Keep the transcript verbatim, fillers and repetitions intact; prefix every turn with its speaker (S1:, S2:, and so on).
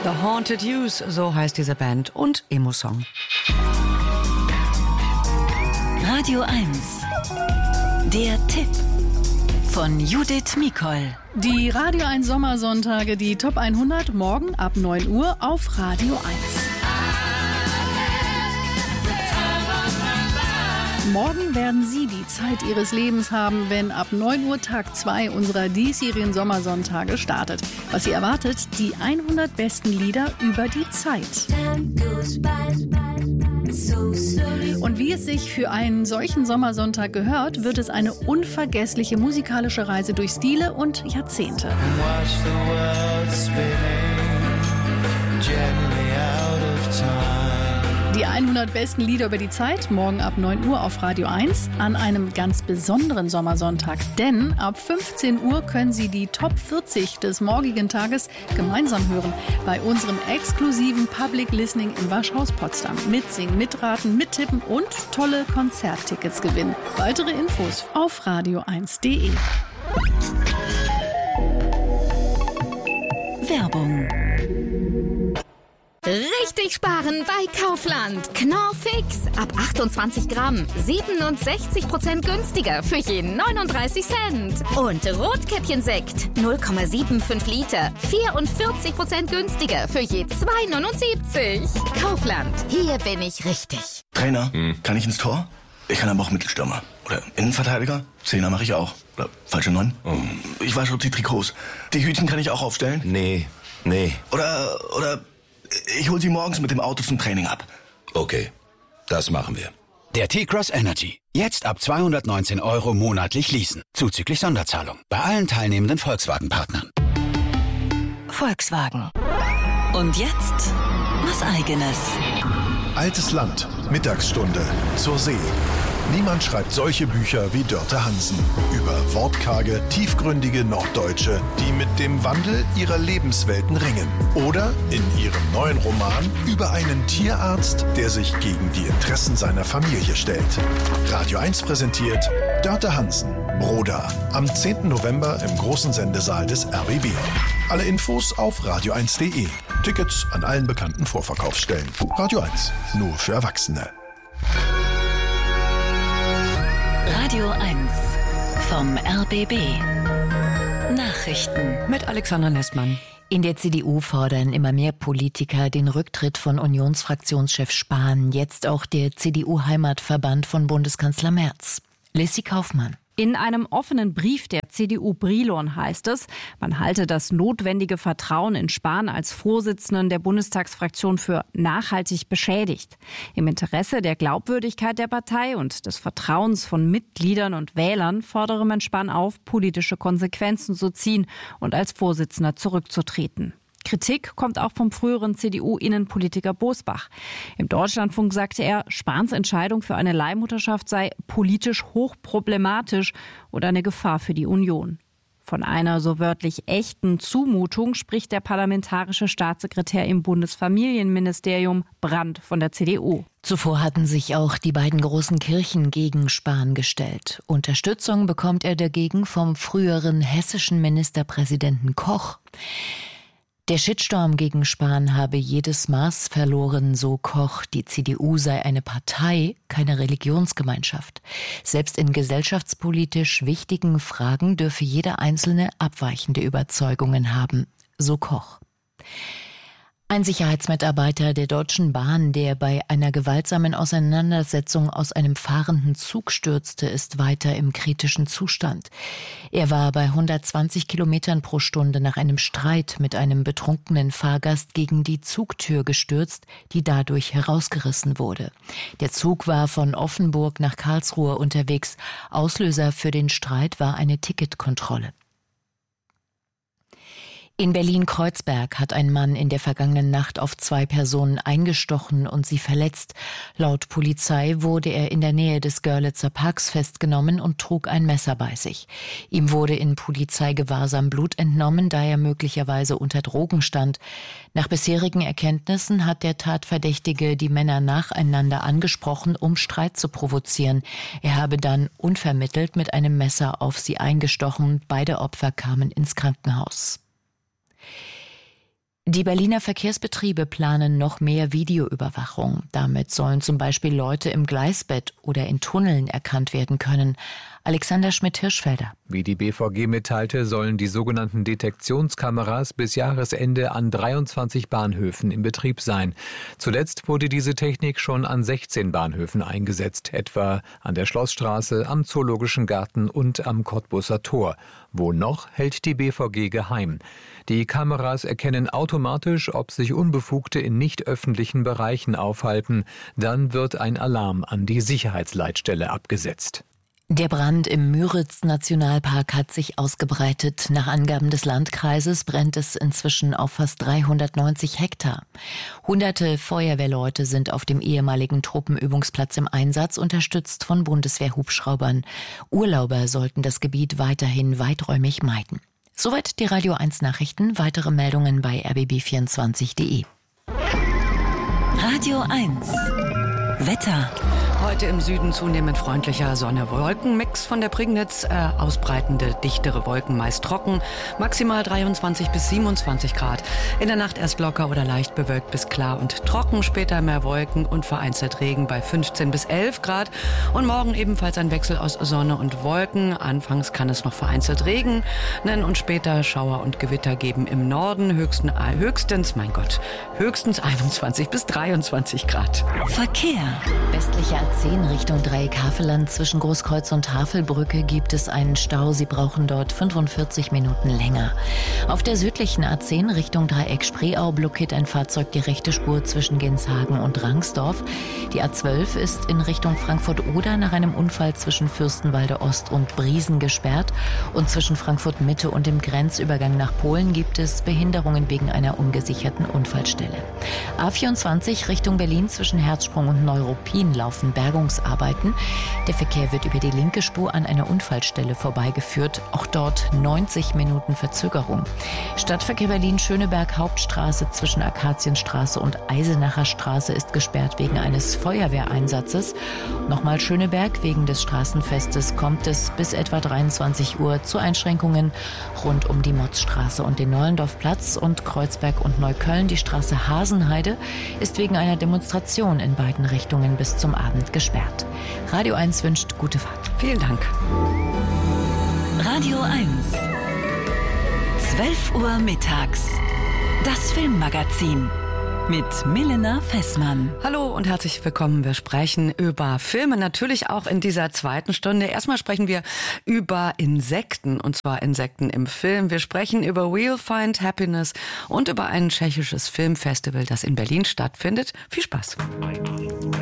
S1: The Haunted Youth, so heißt diese Band, und Emo-Song.
S2: Radio eins. Der Tipp von Judith Mikol.
S3: Die Radio eins Sommersonntage, die Top hundert, morgen ab neun Uhr auf Radio eins. Morgen werden Sie die Zeit Ihres Lebens haben, wenn ab neun Uhr Tag zwei unserer diesjährigen Sommersonntage startet. Was Sie erwartet, die hundert besten Lieder über die Zeit. Und wie es sich für einen solchen Sommersonntag gehört, wird es eine unvergessliche musikalische Reise durch Stile und Jahrzehnte. Die hundert besten Lieder über die Zeit, morgen ab neun Uhr auf Radio eins, an einem ganz besonderen Sommersonntag. Denn ab fünfzehn Uhr können Sie die Top vierzig des morgigen Tages gemeinsam hören bei unserem exklusiven Public Listening im Waschhaus Potsdam. Mitsingen, mitraten, mittippen und tolle Konzerttickets gewinnen. Weitere Infos auf radio eins punkt de.
S2: Werbung.
S4: Richtig sparen bei Kaufland. Knorr-Fix. Ab achtundzwanzig Gramm. siebenundsechzig Prozent günstiger für jeden neununddreißig Cent. Und Rotkäppchensekt. null Komma fünfundsiebzig Liter. vierundvierzig Prozent günstiger für je zwei neunundsiebzig. Kaufland. Hier bin ich richtig.
S5: Trainer, hm. kann ich ins Tor? Ich kann aber auch Mittelstürmer. Oder Innenverteidiger? Zehner mache ich auch. Oder falsche Neun? Oh. Ich wasche die Trikots. Die Hütchen kann ich auch aufstellen?
S6: Nee, nee.
S5: Oder, oder... Ich hol sie morgens mit dem Auto zum Training ab.
S6: Okay, das machen wir.
S7: Der T-Cross Energy. Jetzt ab zweihundertneunzehn Euro monatlich leasen. Zuzüglich Sonderzahlung. Bei allen teilnehmenden Volkswagen-Partnern.
S2: Volkswagen. Und jetzt was Eigenes.
S8: Altes Land. Mittagsstunde. Zur See. Niemand schreibt solche Bücher wie Dörte Hansen. Über wortkarge, tiefgründige Norddeutsche, die mit dem Wandel ihrer Lebenswelten ringen. Oder in ihrem neuen Roman über einen Tierarzt, der sich gegen die Interessen seiner Familie stellt. Radio eins präsentiert Dörte Hansen, Broda. Am zehnten November im großen Sendesaal des R B B. Alle Infos auf radio eins punkt de. Tickets an allen bekannten Vorverkaufsstellen. Radio eins, nur für Erwachsene.
S2: Radio eins vom R B B. Nachrichten
S1: mit Alexander Nestmann.
S2: In der C D U fordern immer mehr Politiker den Rücktritt von Unionsfraktionschef Spahn. Jetzt auch der C D U-Heimatverband von Bundeskanzler Merz. Lissi Kaufmann.
S9: In einem offenen Brief der C D U Brilon heißt es, man halte das notwendige Vertrauen in Spahn als Vorsitzenden der Bundestagsfraktion für nachhaltig beschädigt. Im Interesse der Glaubwürdigkeit der Partei und des Vertrauens von Mitgliedern und Wählern fordere man Spahn auf, politische Konsequenzen zu ziehen und als Vorsitzender zurückzutreten. Kritik kommt auch vom früheren C D U-Innenpolitiker Bosbach. Im Deutschlandfunk sagte er, Spahns Entscheidung für eine Leihmutterschaft sei politisch hochproblematisch und eine Gefahr für die Union. Von einer so wörtlich echten Zumutung spricht der parlamentarische Staatssekretär im Bundesfamilienministerium Brandt von der C D U.
S2: Zuvor hatten sich auch die beiden großen Kirchen gegen Spahn gestellt. Unterstützung bekommt er dagegen vom früheren hessischen Ministerpräsidenten Koch. Der Shitstorm gegen Spahn habe jedes Maß verloren, so Koch. Die C D U sei eine Partei, keine Religionsgemeinschaft. Selbst in gesellschaftspolitisch wichtigen Fragen dürfe jeder Einzelne abweichende Überzeugungen haben, so Koch. Ein Sicherheitsmitarbeiter der Deutschen Bahn, der bei einer gewaltsamen Auseinandersetzung aus einem fahrenden Zug stürzte, ist weiter im kritischen Zustand. Er war bei hundertzwanzig Kilometern pro Stunde nach einem Streit mit einem betrunkenen Fahrgast gegen die Zugtür gestürzt, die dadurch herausgerissen wurde. Der Zug war von Offenburg nach Karlsruhe unterwegs. Auslöser für den Streit war eine Ticketkontrolle. In Berlin-Kreuzberg hat ein Mann in der vergangenen Nacht auf zwei Personen eingestochen und sie verletzt. Laut Polizei wurde er in der Nähe des Görlitzer Parks festgenommen und trug ein Messer bei sich. Ihm wurde in Polizeigewahrsam Blut entnommen, da er möglicherweise unter Drogen stand. Nach bisherigen Erkenntnissen hat der Tatverdächtige die Männer nacheinander angesprochen, um Streit zu provozieren. Er habe dann unvermittelt mit einem Messer auf sie eingestochen. Beide Opfer kamen ins Krankenhaus. Die Berliner Verkehrsbetriebe planen noch mehr Videoüberwachung. Damit sollen zum Beispiel Leute im Gleisbett oder in Tunneln erkannt werden können. Alexander Schmidt-Hirschfelder.
S10: Wie die B V G mitteilte, sollen die sogenannten Detektionskameras bis Jahresende an dreiundzwanzig Bahnhöfen in Betrieb sein. Zuletzt wurde diese Technik schon an sechzehn Bahnhöfen eingesetzt, etwa an der Schlossstraße, am Zoologischen Garten und am Cottbuser Tor. Wo noch, hält die B V G geheim. Die Kameras erkennen automatisch, ob sich Unbefugte in nicht öffentlichen Bereichen aufhalten. Dann wird ein Alarm an die Sicherheitsleitstelle abgesetzt.
S2: Der Brand im Müritz-Nationalpark hat sich ausgebreitet. Nach Angaben des Landkreises brennt es inzwischen auf fast dreihundertneunzig Hektar. Hunderte Feuerwehrleute sind auf dem ehemaligen Truppenübungsplatz im Einsatz, unterstützt von Bundeswehr-Hubschraubern. Urlauber sollten das Gebiet weiterhin weiträumig meiden. Soweit die Radio eins Nachrichten. Weitere Meldungen bei r b b vierundzwanzig punkt de.
S1: Radio eins. Wetter. Heute im Süden zunehmend freundlicher Sonne-Wolken-Mix von der Prignitz, äh, ausbreitende, dichtere Wolken, meist trocken, maximal dreiundzwanzig bis siebenundzwanzig Grad. In der Nacht erst locker oder leicht bewölkt bis klar und trocken, später mehr Wolken und vereinzelt Regen bei fünfzehn bis elf Grad. Und morgen ebenfalls ein Wechsel aus Sonne und Wolken. Anfangs kann es noch vereinzelt regnen und später Schauer und Gewitter geben im Norden. Höchsten, höchstens, mein Gott, höchstens einundzwanzig bis dreiundzwanzig Grad.
S2: Verkehr. Westliche A zehn Richtung Dreieck-Havelland zwischen Großkreuz und Havelbrücke gibt es einen Stau. Sie brauchen dort fünfundvierzig Minuten länger. Auf der südlichen A zehn Richtung Dreieck-Spreeau blockiert ein Fahrzeug die rechte Spur zwischen Genshagen und Rangsdorf. Die A zwölf ist in Richtung Frankfurt-Oder nach einem Unfall zwischen Fürstenwalde Ost und Briesen gesperrt. Und zwischen Frankfurt-Mitte und dem Grenzübergang nach Polen gibt es Behinderungen wegen einer ungesicherten Unfallstelle. A vierundzwanzig Richtung Berlin zwischen Herzsprung und Neuruppin laufen Bergungsarbeiten. Der Verkehr wird über die linke Spur an einer Unfallstelle vorbeigeführt. Auch dort neunzig Minuten Verzögerung. Stadtverkehr Berlin-Schöneberg Hauptstraße zwischen Akazienstraße und Eisenacher Straße ist gesperrt wegen eines Feuerwehreinsatzes. Nochmal Schöneberg, wegen des Straßenfestes kommt es bis etwa dreiundzwanzig Uhr zu Einschränkungen rund um die Motzstraße und den Neulendorfplatz und Kreuzberg und Neukölln. Die Straße Hasenheide ist wegen einer Demonstration in beiden Richtungen bis zum Abend gesperrt. Radio eins wünscht gute Fahrt.
S1: Vielen Dank.
S11: Radio eins. zwölf Uhr mittags. Das Filmmagazin. Mit Milena Fessmann.
S1: Hallo und herzlich willkommen. Wir sprechen über Filme, natürlich auch in dieser zweiten Stunde. Erstmal sprechen wir über Insekten, und zwar Insekten im Film. Wir sprechen über We'll Find Happiness und über ein tschechisches Filmfestival, das in Berlin stattfindet. Viel Spaß.